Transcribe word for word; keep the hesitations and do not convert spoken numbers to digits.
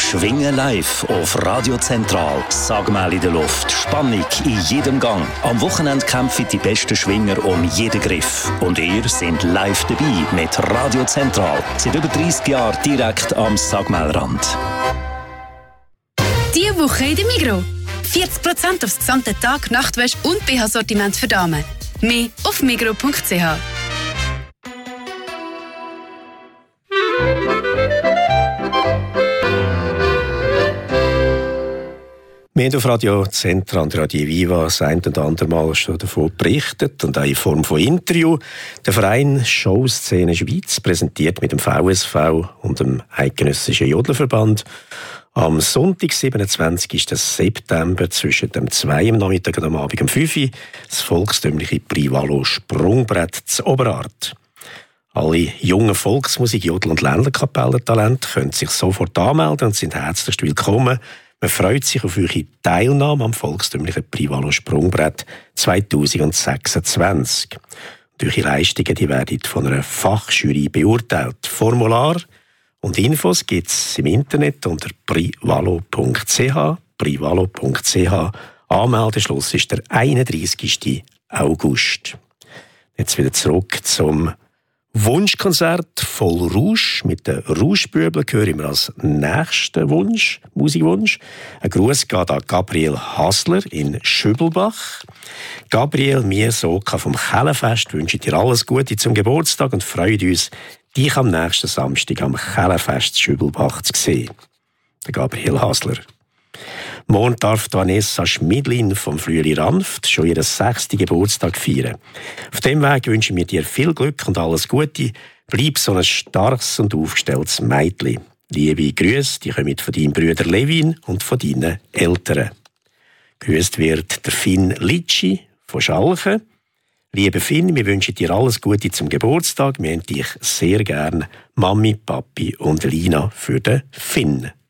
Schwingen live auf Radio Zentral. Sagmal in der Luft, Spannung in jedem Gang. Am Wochenende kämpfen die besten Schwinger um jeden Griff. Und ihr seid live dabei mit Radio Zentral. Seit über dreissig Jahren direkt am Sagmalrand. Diese Woche in der Migros. vierzig Prozent aufs gesamte Tag, Nachtwäsche und B H-Sortiment für Damen. Mehr auf migros punkt c h. Wir haben auf Radio Zentral und Radio Viva das ein und andere Mal schon davon berichtet und auch in Form von Interview. Der Verein Showszene Schweiz präsentiert mit dem V S V und dem Eidgenössischen Jodlerverband am Sonntag, siebenundzwanzigsten September, zwischen dem zwei am Nachmittag und am Abend um fünf Uhr das volkstümliche Privalo Sprungbrett zu Oberart. Alle jungen Volksmusik-, Jodel- und Ländlerkapellentalente können sich sofort anmelden und sind herzlichst willkommen. Man freut sich auf eure Teilnahme am volkstümlichen Privalo Sprungbrett zweitausendsechsundzwanzig. Und eure Leistungen die werden von einer Fachjury beurteilt. Formular und Infos gibt es im Internet unter privalo punkt c h. privalo punkt c h. Anmeldeschluss ist der einunddreißigsten August. Jetzt wieder zurück zum Wunschkonzert voll Rouge. Mit den Rougebübeln hören wir als nächsten Wunsch, Musikwunsch. Ein Gruß geht an Gabriel Hasler in Schübelbach. Gabriel, mir Soka vom Kellenfest wünschen dir alles Gute zum Geburtstag und freuen uns, dich am nächsten Samstag am Kellenfest Schübelbach zu sehen. Der Gabriel Hasler. Morgen darf Vanessa Schmidlin vom Flüeli Ranft schon ihren sechsten Geburtstag feiern. Auf dem Weg wünschen wir dir viel Glück und alles Gute. Bleib so ein starkes und aufgestelltes Mädchen. Liebe Grüße, die kommen von deinem Bruder Levin und von deinen Eltern. Grüßt wird der Finn Litschi von Schalchen. Lieber Finn, wir wünschen dir alles Gute zum Geburtstag. Wir haben dich sehr gern, Mami, Papi und Lina für den Finn.